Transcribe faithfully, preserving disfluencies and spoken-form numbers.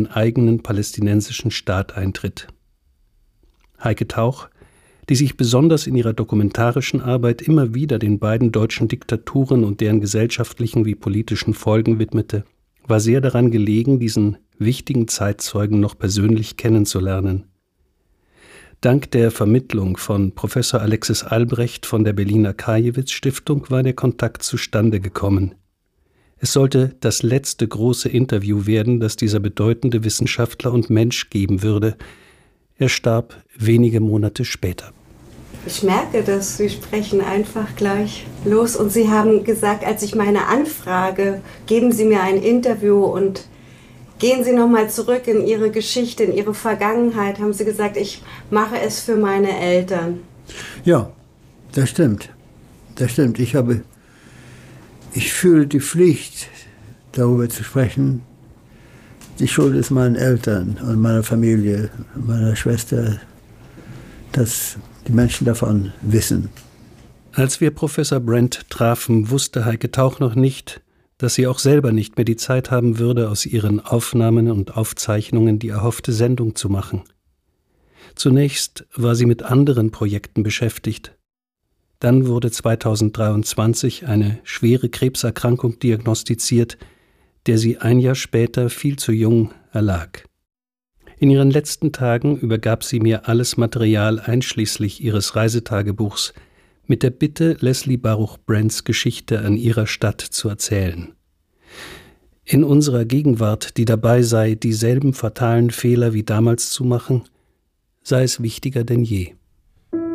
einen eigenen palästinensischen Staat eintritt. Heike Tauch, die sich besonders in ihrer dokumentarischen Arbeit immer wieder den beiden deutschen Diktaturen und deren gesellschaftlichen wie politischen Folgen widmete, war sehr daran gelegen, diesen wichtigen Zeitzeugen noch persönlich kennenzulernen. Dank der Vermittlung von Professor Alexis Albrecht von der Berliner Kajewitz-Stiftung war der Kontakt zustande gekommen. Es sollte das letzte große Interview werden, das dieser bedeutende Wissenschaftler und Mensch geben würde. Er starb wenige Monate später. Ich merke das, Sie sprechen einfach gleich los. Und Sie haben gesagt, als ich meine Anfrage, geben Sie mir ein Interview und gehen Sie nochmal zurück in Ihre Geschichte, in Ihre Vergangenheit, haben Sie gesagt, ich mache es für meine Eltern. Ja, das stimmt. Das stimmt. Ich habe, ich fühle die Pflicht, darüber zu sprechen. Die Schuld ist meinen Eltern und meiner Familie, meiner Schwester, dass die Menschen davon wissen. Als wir Professor Brent trafen, wusste Heike Tauch noch nicht, dass sie auch selber nicht mehr die Zeit haben würde, aus ihren Aufnahmen und Aufzeichnungen die erhoffte Sendung zu machen. Zunächst war sie mit anderen Projekten beschäftigt. Dann wurde zweitausenddreiundzwanzig eine schwere Krebserkrankung diagnostiziert, der sie ein Jahr später viel zu jung erlag. In ihren letzten Tagen übergab sie mir alles Material einschließlich ihres Reisetagebuchs mit der Bitte, Leslie Baruch Brents Geschichte an ihrer Stadt zu erzählen. In unserer Gegenwart, die dabei sei, dieselben fatalen Fehler wie damals zu machen, sei es wichtiger denn je.